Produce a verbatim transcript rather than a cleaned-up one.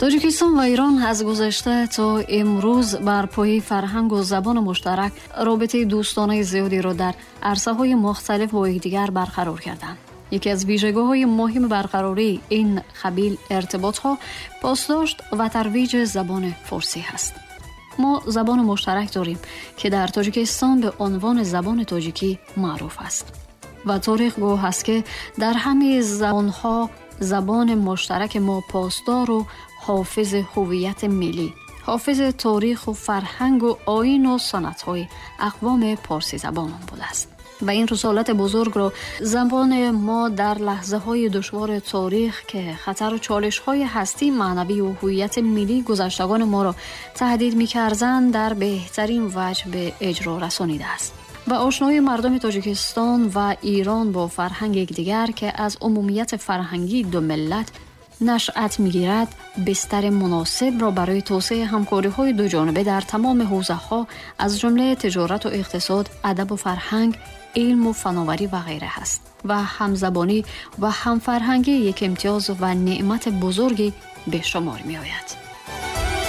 تاجیکستان و ایران از گذشته تا امروز بر پایه فرهنگ و زبان مشترک رابطه دوستانه زیادی را در عرصه‌های مختلف با یکدیگر برقرار کردند. یکی از ویژگی‌های مهم برقراری این قبیل ارتباط‌ها پاسداشت و ترویج زبان فارسی است. ما زبان مشترک داریم که در تاجیکستان به عنوان زبان تاجیکی معروف است و تاریخ گواه است که در همه زبان‌ها زبان مشترک ما پاسدار و حافظ هویت ملی، حافظ تاریخ و فرهنگ و آیین و سنت‌های اقوام پارسی زبانان بوده است. و این رسالت بزرگ را زبان ما در لحظه‌های دشوار تاریخ که خطر و چالش‌های هستی، معنوی و هویت ملی گذشتگان ما را تهدید می‌کردند در بهترین وجه به اجرا رسانیده است. و آشنایی مردم تاجیکستان و ایران با فرهنگ یکدیگر که از عمومیت فرهنگی دو ملت نشأت می‌گیرد، بستر مناسب را برای توسعه همکاری‌های دو جانبه در تمام حوزه‌ها از جمله تجارت و اقتصاد، ادب و فرهنگ، علم و فناوری و غیره است و همزبانی و همفرهنگی یک امتیاز و نعمت بزرگی به شمار می‌آید.